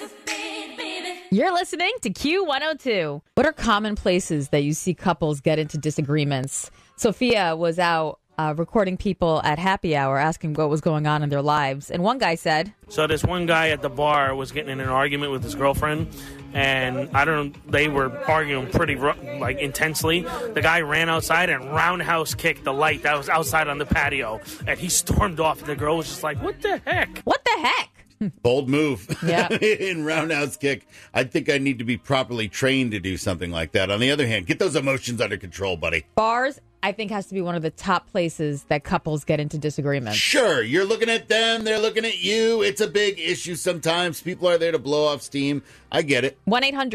You're listening to Q102. What are common places that you see couples get into disagreements? Sophia was out recording people at happy hour, asking what was going on in their lives. And one guy said... So this one guy at the bar was getting in an argument with his girlfriend, and they were arguing pretty intensely. The guy ran outside and roundhouse kicked the light that was outside on the patio, and he stormed off. And the girl was just like, what the heck? What the heck? Bold move. Yeah. In roundhouse kick. I think I need to be properly trained to do something like that. On the other hand, get those emotions under control, buddy. Bars, I think, has to be one of the top places that couples get into disagreements. Sure, you're looking at them, they're looking at you. It's a big issue sometimes. People are there to blow off steam. I get it.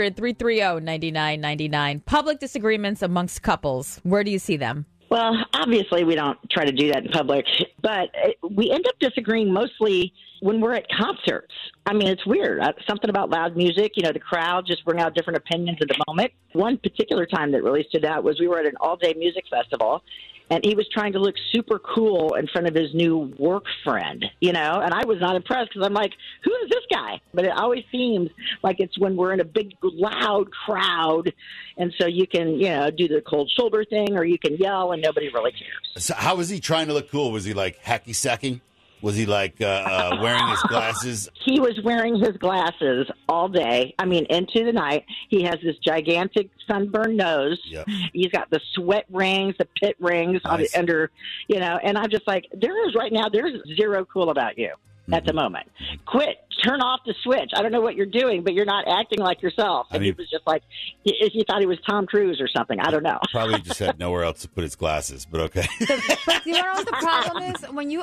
1-800-330-9999. Public disagreements amongst couples. Where do you see them? Well, obviously we don't try to do that in public, but we end up disagreeing mostly when we're at concerts. I mean, it's weird. Something about loud music, the crowd just bring out different opinions at the moment. One particular time that really stood out was we were at an all-day music festival, and he was trying to look super cool in front of his new work friend, and I was not impressed because I'm like, who is this guy? But it always seems like it's when we're in a big, loud crowd, and so you can, do the cold shoulder thing, or you can yell, and nobody really cares. So how was he trying to look cool? Was he like hacky-sacking? Was he like wearing his glasses? He was wearing his glasses all day. I mean, into the night. He has this gigantic sunburned nose. Yep. He's got the sweat rings, the pit rings Nice. under, and I'm just like, there's zero cool about you at the moment. Quit. Turn off the switch. I don't know what you're doing, but you're not acting like yourself. And he was just like, he thought he was Tom Cruise or something. I don't know. Probably just had nowhere else to put his glasses, but okay. But you know what the problem is?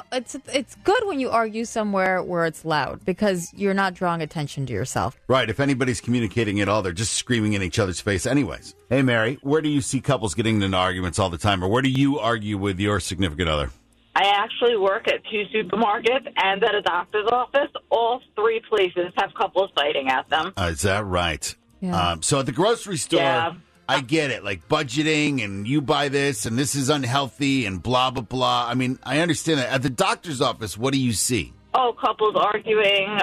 It's good when you argue somewhere where it's loud because you're not drawing attention to yourself. Right. If anybody's communicating at all, they're just screaming in each other's face anyways. Hey, Mary, where do you see couples getting into arguments all the time, or where do you argue with your significant other? I actually work at 2 supermarkets and at a doctor's office. All 3 places have couples fighting at them. Is that right? Yeah. So at the grocery store, I get it, like budgeting and you buy this and this is unhealthy and blah, blah, blah. I mean, I understand that. At the doctor's office, what do you see? Oh, couples arguing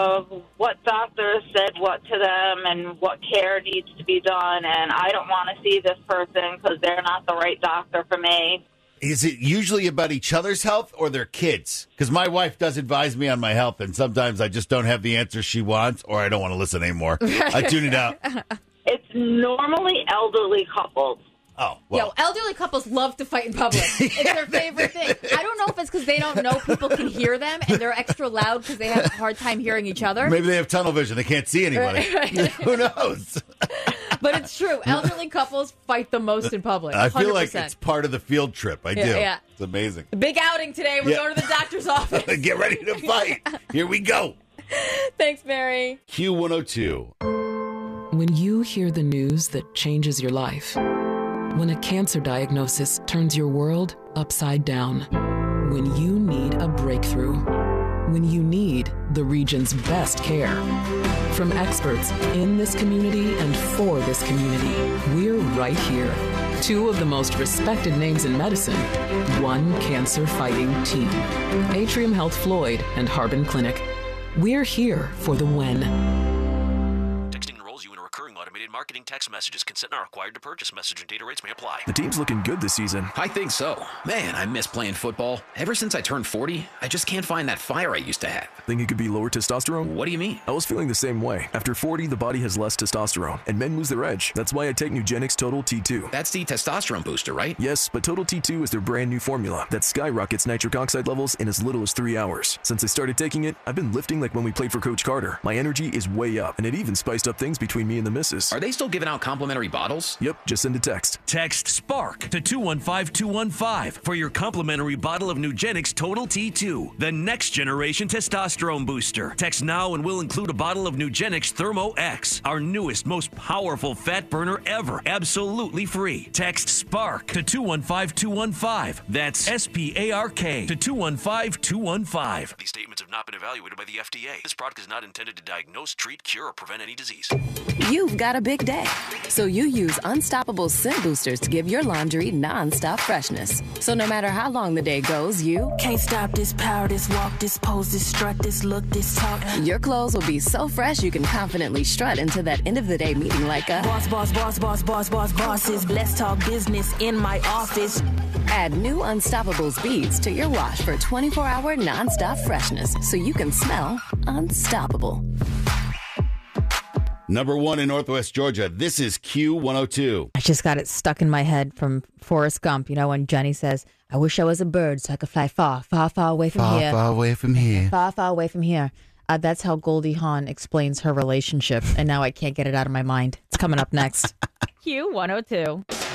what doctor said what to them and what care needs to be done. And I don't want to see this person because they're not the right doctor for me. Is it usually about each other's health or their kids? Because my wife does advise me on my health, and sometimes I just don't have the answer she wants, or I don't want to listen anymore. I tune it out. It's normally elderly couples. Oh, well. Elderly couples love to fight in public. It's their favorite thing. I don't know if it's because they don't know people can hear them, and they're extra loud because they have a hard time hearing each other. Maybe they have tunnel vision. They can't see anybody. Right. Who knows? But it's true. Elderly couples fight the most in public. 100%. I feel like it's part of the field trip. I do. Yeah. It's amazing. The big outing today. We're going to the doctor's office. Get ready to fight. Here we go. Thanks, Mary. Q102. When you hear the news that changes your life, when a cancer diagnosis turns your world upside down, when you need a breakthrough, when you need the region's best care. From experts in this community and for this community, we're right here. 2 of the most respected names in medicine, 1 cancer-fighting team. Atrium Health Floyd and Harbin Clinic. We're here for the when. Texting enrolls you in a recurring automated marketing text messages. Consent not required to purchase. Message and data rates may apply. The team's looking good this season. I think so. Man, I miss playing football. Ever since I turned 40, I just can't find that fire I used to have. Think it could be lower testosterone? What do you mean? I was feeling the same way. After 40, the body has less testosterone, and men lose their edge. That's why I take Nugenix Total T2. That's the testosterone booster, right? Yes, but Total T2 is their brand new formula that skyrockets nitric oxide levels in as little as 3 hours. Since I started taking it, I've been lifting like when we played for Coach Carter. My energy is way up, and it even spiced up things between me and the missus. Are they still giving out complimentary bottles? Yep, just send a text. Text SPARK to 215215 for your complimentary bottle of Nugenix Total T2, the next generation testosterone booster. Text now and we'll include a bottle of Nugenix Thermo X, our newest, most powerful fat burner ever, absolutely free. Text SPARK to 215215. That's SPARK to 215215. These statements have not been evaluated by the FDA. This product is not intended to diagnose, treat, cure, or prevent any disease. You've got a big day. So you use Unstoppable scent boosters to give your laundry nonstop freshness. So no matter how long the day goes, you can't stop this power, this walk, this pose, this strut, this look, this talk. Your clothes will be so fresh you can confidently strut into that end of the day meeting like a bosses. Let's talk business in my office. Add new Unstoppables beads to your wash for 24-hour nonstop freshness so you can smell unstoppable. Number 1 in Northwest Georgia. This is Q102. I just got it stuck in my head from Forrest Gump. You know, when Jenny says, I wish I was a bird so I could fly far, far, far away from here. Far away from here. Far, far away from here. That's how Goldie Hawn explains her relationship. And now I can't get it out of my mind. It's coming up next. Q102.